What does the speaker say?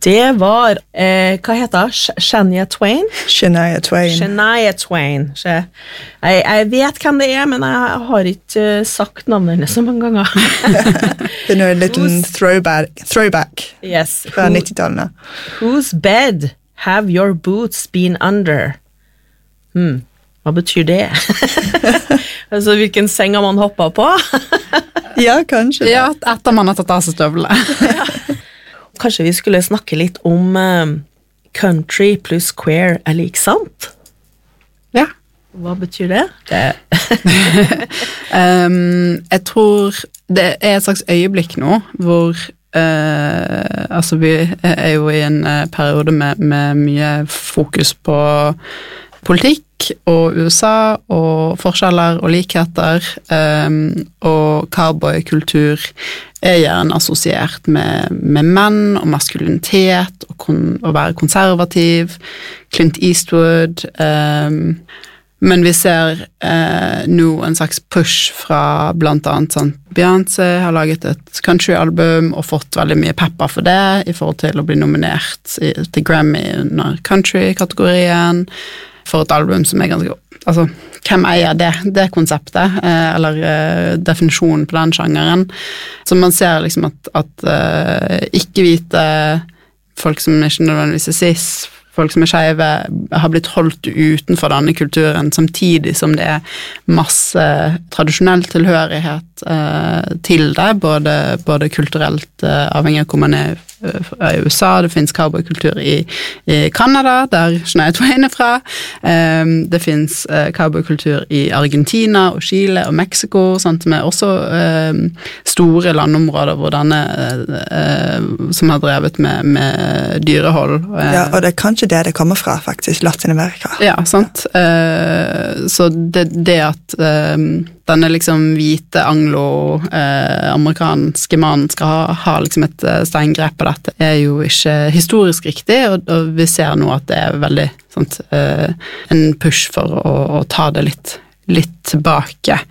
Det var, hva heter det? Shania Twain? Shania Twain. Shania Twain. Jeg vet hvem det men jeg har ikke sagt navnet henne så mange ganger. Det er en liten throwback yes. fra 90-tallene. Whose bed have your boots been under? Hva betyr det? Altså, hvilken seng har man hoppet på? Ja, kanskje det. Ja, etter man har tatt av seg støvlet. Ja. Kanskje vi skulle snakke litt om country pluss queer lik sant? Ja. Hva betyr det? Jeg tror det et slags øyeblikk nå, hvor altså vi jo i en periode med mye fokus på politikk og USA og forskjeller og likheter og cowboykultur gjerne assosiert med menn og maskulinitet og å være konservativ, Clint Eastwood, men vi ser nå en slags push fra blant annet sånn, Beyoncé har laget et countryalbum og fått veldig mye pepper for det i forhold til å bli nominert til Grammy under country-kategorien for et album som ganske godt. Altså, hvem eier det konseptet, eller definisjonen på den sjangeren? Så man ser liksom at ikke-hvite folk som ikke nødvendigvis cis, folk som skeive, har blitt holdt utenfor denne kulturen, samtidig som det masse tradisjonell tilhørighet til det, både kulturelt, avhengig av hvor man i USA, det finnes cowboykultur i Canada, der Shania Twain fra, det finnes cowboykultur i Argentina og Chile og Mexico, sant, som også store landområder hvor denne som har drevet med dyrehold. Ja, og det kanskje det kommer fra, faktisk, Latinamerika. Ja, sant. Så det at denne liksom hvite anglo-amerikanske mannen skal ha liksom et steingrep på dette, jo ikke historisk riktig, og vi ser nå at det veldig sant, en push for å ta det litt tilbake.